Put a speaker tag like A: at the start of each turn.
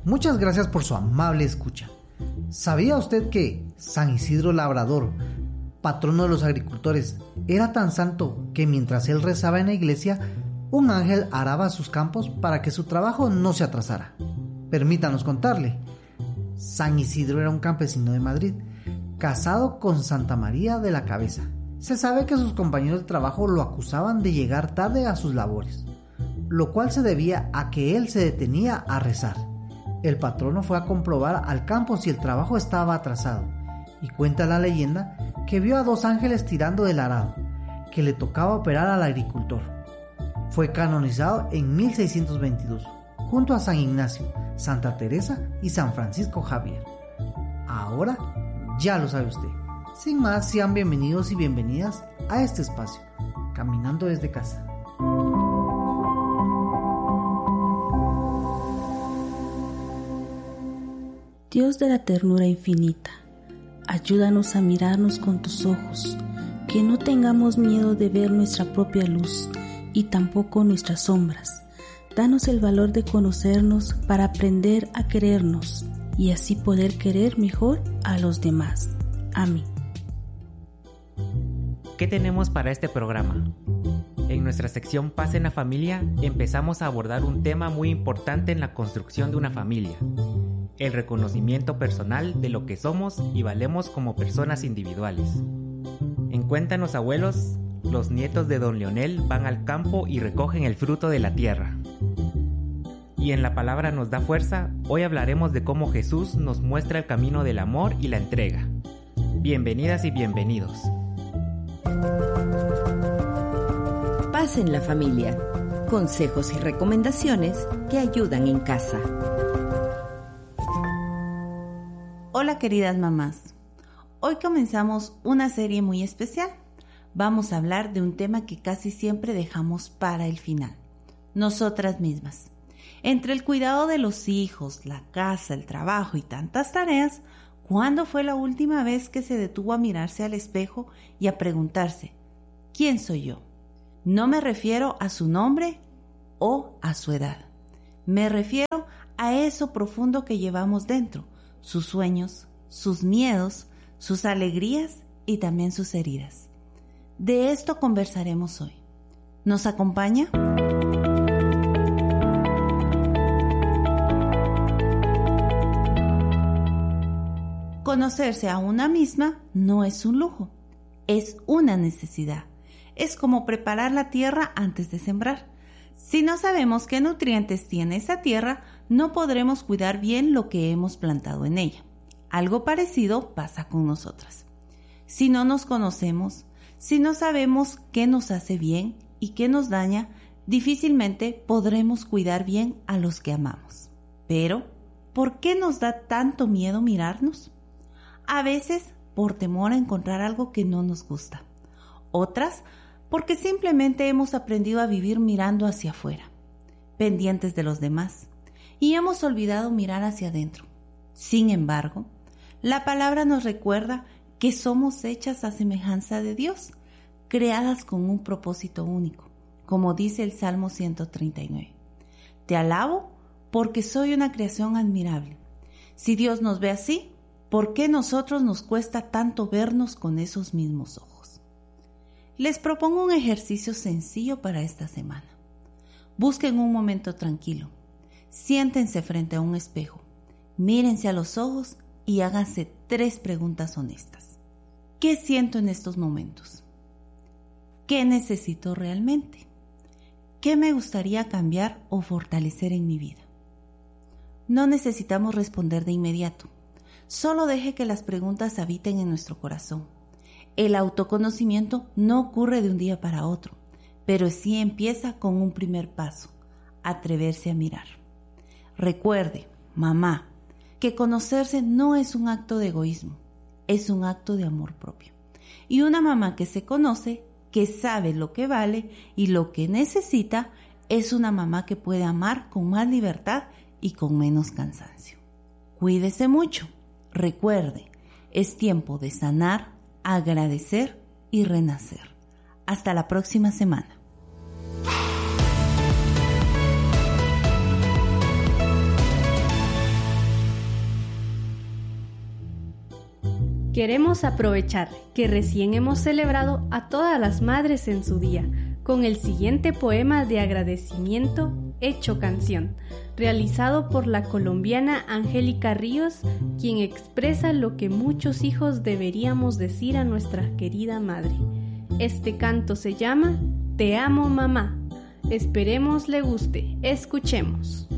A: Muchas gracias por su amable escucha. ¿Sabía usted que San Isidro Labrador, patrono de los agricultores, era tan santo que mientras él rezaba en la iglesia, un ángel araba sus campos para que su trabajo no se atrasara? Permítanos contarle. San Isidro era un campesino de Madrid, casado con Santa María de la Cabeza. Se sabe que sus compañeros de trabajo lo acusaban de llegar tarde a sus labores, lo cual se debía a que él se detenía a rezar. El patrono fue a comprobar al campo si el trabajo estaba atrasado, y cuenta la leyenda que vio a 2 ángeles tirando del arado, que le tocaba operar al agricultor. Fue canonizado en 1622, junto a San Ignacio, Santa Teresa y San Francisco Javier. Ahora ya lo sabe usted. Sin más, sean bienvenidos y bienvenidas a este espacio, Caminando desde Casa.
B: Dios de la ternura infinita, ayúdanos a mirarnos con tus ojos, que no tengamos miedo de ver nuestra propia luz y tampoco nuestras sombras. Danos el valor de conocernos para aprender a querernos y así poder querer mejor a los demás. Amén.
C: ¿Qué tenemos para este programa? En nuestra sección Paz en la Familia empezamos a abordar un tema muy importante en la construcción de una familia: el reconocimiento personal de lo que somos y valemos como personas individuales. En Cuéntanos Abuelos, los nietos de Don Leonel van al campo y recogen el fruto de la tierra. Y en La Palabra nos da fuerza, hoy hablaremos de cómo Jesús nos muestra el camino del amor y la entrega. Bienvenidas y bienvenidos.
D: Paz en la familia. Consejos y recomendaciones que ayudan en casa.
E: Hola queridas mamás. Hoy comenzamos una serie muy especial. Vamos a hablar de un tema que casi siempre dejamos para el final: nosotras mismas. Entre el cuidado de los hijos, la casa, el trabajo y tantas tareas, ¿cuándo fue la última vez que se detuvo a mirarse al espejo y a preguntarse: ¿quién soy yo? No me refiero a su nombre o a su edad. Me refiero a eso profundo que llevamos dentro, sus sueños, sus miedos, sus alegrías y también sus heridas. De esto conversaremos hoy. ¿Nos acompaña? Conocerse a una misma no es un lujo, es una necesidad. Es como preparar la tierra antes de sembrar. Si no sabemos qué nutrientes tiene esa tierra, no podremos cuidar bien lo que hemos plantado en ella. Algo parecido pasa con nosotras. Si no nos conocemos, si no sabemos qué nos hace bien y qué nos daña, difícilmente podremos cuidar bien a los que amamos. Pero, ¿por qué nos da tanto miedo mirarnos? A veces por temor a encontrar algo que no nos gusta. Otras porque simplemente hemos aprendido a vivir mirando hacia afuera, pendientes de los demás, y hemos olvidado mirar hacia adentro. Sin embargo, la palabra nos recuerda que somos hechas a semejanza de Dios, creadas con un propósito único, como dice el Salmo 139. Te alabo porque soy una creación admirable. Si Dios nos ve así, ¿por qué nosotros nos cuesta tanto vernos con esos mismos ojos? Les propongo un ejercicio sencillo para esta semana. Busquen un momento tranquilo, siéntense frente a un espejo, mírense a los ojos y háganse 3 preguntas honestas. ¿Qué siento en estos momentos? ¿Qué necesito realmente? ¿Qué me gustaría cambiar o fortalecer en mi vida? No necesitamos responder de inmediato. Solo deje que las preguntas habiten en nuestro corazón. El autoconocimiento no ocurre de un día para otro, pero sí empieza con un primer paso: atreverse a mirar. Recuerde, mamá, que conocerse no es un acto de egoísmo, es un acto de amor propio. Y una mamá que se conoce, que sabe lo que vale y lo que necesita, es una mamá que puede amar con más libertad y con menos cansancio. Cuídese mucho. Recuerde, es tiempo de sanar, agradecer y renacer. Hasta la próxima semana.
F: Queremos aprovechar que recién hemos celebrado a todas las madres en su día con el siguiente poema de agradecimiento hecho canción, realizado por la colombiana Angélica Ríos, quien expresa lo que muchos hijos deberíamos decir a nuestra querida madre. Este canto se llama Te amo, mamá. Esperemos le guste. Escuchemos.